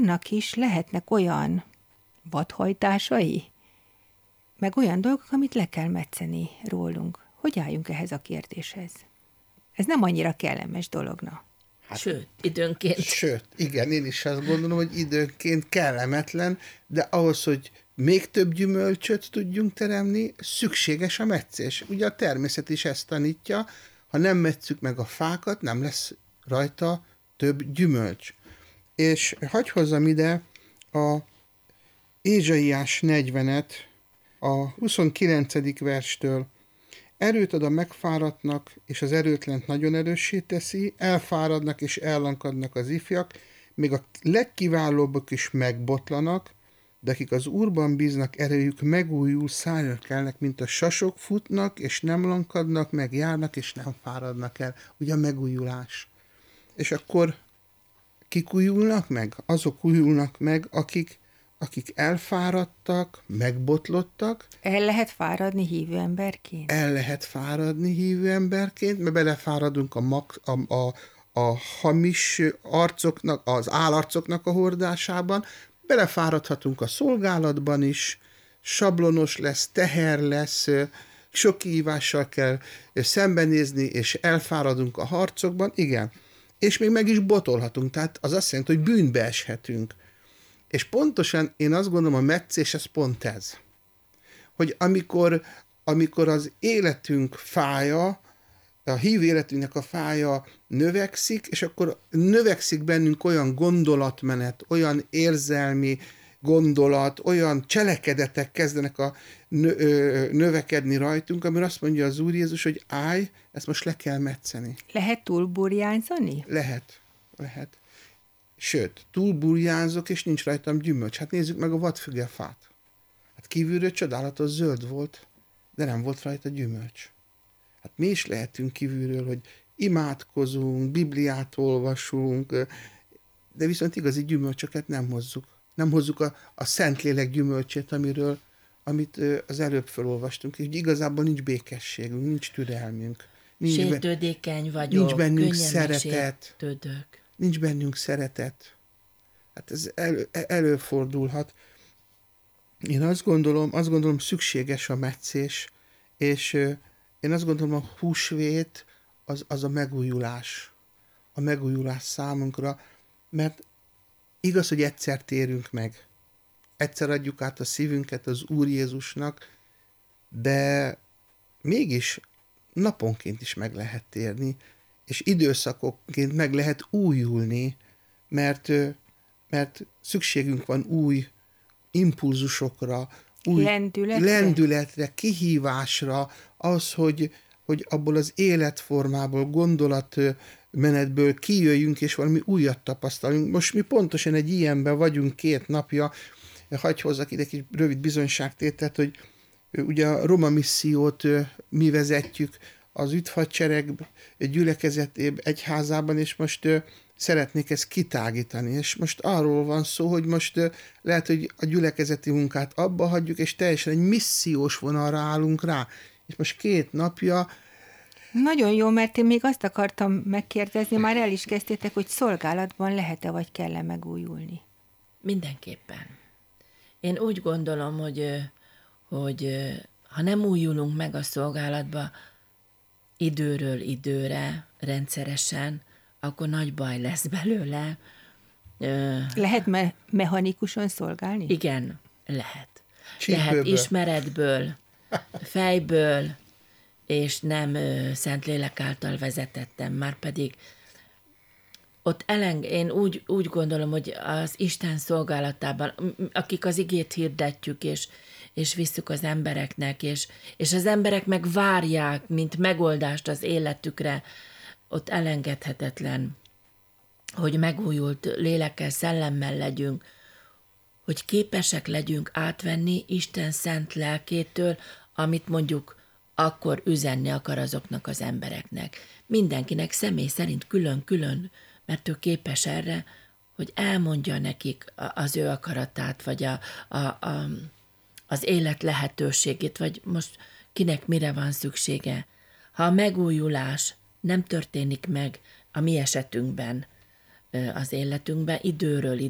annak is lehetnek olyan vadhajtásai, meg olyan dolgok, amit le kell metszeni rólunk. Hogy álljunk ehhez a kérdéshez? Ez nem annyira kellemes dologna. Sőt, időnként. Sőt, igen, én is azt gondolom, hogy időnként kellemetlen, de ahhoz, hogy még több gyümölcsöt tudjunk teremni, szükséges a metszés. Ugye a természet is ezt tanítja, ha nem metszük meg a fákat, nem lesz rajta több gyümölcs. És hadd hozzam ide a Ézsaiás 40-et, a 29. verstől. Erőt ad a megfáradtnak, és az erőtlent nagyon erőssé teszi, elfáradnak és ellankadnak az ifjak, még a legkiválóbbak is megbotlanak, de akik az Úrban bíznak, erejük megújul, szállnak kelnek, mint a sasok, futnak, és nem lankadnak, meg járnak, és nem fáradnak el. Ugye a megújulás. És akkor kik újulnak meg? Azok újulnak meg, akik elfáradtak, megbotlottak. El lehet fáradni hívő emberként? El lehet fáradni hívő emberként, mert belefáradunk a hamis arcoknak, az állarcoknak a hordásában, belefáradhatunk a szolgálatban is, sablonos lesz, teher lesz, sok kihívással kell szembenézni, és elfáradunk a harcokban, igen. És még meg is botolhatunk, tehát az azt jelenti, hogy bűnbe eshetünk. És pontosan én azt gondolom, a metszés ez pont ez. Hogy amikor az életünk fája, a hívő életünknek a fája növekszik, és akkor növekszik bennünk olyan gondolatmenet, olyan érzelmi gondolat, olyan cselekedetek kezdenek növekedni rajtunk, amire azt mondja az Úr Jézus, hogy állj, ezt most le kell metszeni. Lehet túlburjánzani? Lehet. Sőt, túlburjánzok, és nincs rajtam gyümölcs. Hát nézzük meg a vadfügefát. Hát kívülről csodálatos zöld volt, de nem volt rajta gyümölcs. Hát mi is lehetünk kívülről, hogy imádkozunk, Bibliát olvasunk, de viszont igazi gyümölcsöket nem hozzuk. Nem hozzuk a Szentlélek gyümölcsét, amit az előbb felolvastunk, és igazából nincs békességünk, nincs türelmünk. Sértődékeny vagyok, nincs bennünk szeretet. Sértődök. Nincs bennünk szeretet. Hát ez előfordulhat. Én azt gondolom szükséges a metszés, és én azt gondolom, a húsvét az a megújulás. A megújulás számunkra, mert igaz, hogy egyszer térünk meg. Egyszer adjuk át a szívünket az Úr Jézusnak, de mégis naponként is meg lehet térni, és időszakokként meg lehet újulni, mert szükségünk van új impulzusokra, új lendületre, kihívásra, az, hogy abból az életformából, gondolatmenetből kijöjjünk, és valami újat tapasztalunk. Most mi pontosan egy ilyenben vagyunk 2 napja, hagyj hozzak ide egy rövid bizonyságtételt, hogy ugye a Roma missziót mi vezetjük az üdvhadsereg gyülekezetében, egyházában, és most szeretnék ezt kitágítani. És most arról van szó, hogy most lehet, hogy a gyülekezeti munkát abba hagyjuk, és teljesen egy missziós vonalra állunk rá. És most 2 napja... Nagyon jó, mert én még azt akartam megkérdezni, már el is kezdtétek, hogy szolgálatban lehet-e, vagy kell-e megújulni? Mindenképpen. Én úgy gondolom, hogy ha nem újulunk meg a szolgálatba időről időre, rendszeresen, akkor nagy baj lesz belőle. Lehet mechanikusan szolgálni? Igen, lehet. Csípőből. Lehet ismeretből, fejből, és nem Szentlélek által vezetettem, már pedig ott én úgy gondolom, hogy az Isten szolgálatában, akik az igét hirdetjük, és visszük az embereknek, és az emberek meg várják, mint megoldást az életükre, ott elengedhetetlen, hogy megújult lélekkel, szellemmel legyünk, hogy képesek legyünk átvenni Isten szent lelkétől, amit mondjuk akkor üzenni akar azoknak az embereknek. Mindenkinek személy szerint külön-külön, mert ő képes erre, hogy elmondja nekik az ő akaratát, vagy az élet lehetőségét, vagy most kinek mire van szüksége. Ha a megújulás nem történik meg a mi esetünkben, az életünkben, időről